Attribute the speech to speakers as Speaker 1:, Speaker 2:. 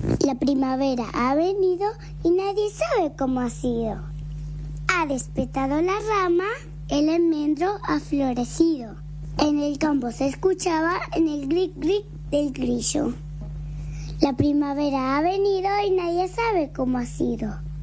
Speaker 1: La primavera ha venido y nadie sabe cómo ha sido. Ha despertado la rama, el almendro ha florecido. En el campo se escuchaba en el gric-gric del grillo. La primavera ha venido y nadie sabe cómo ha sido.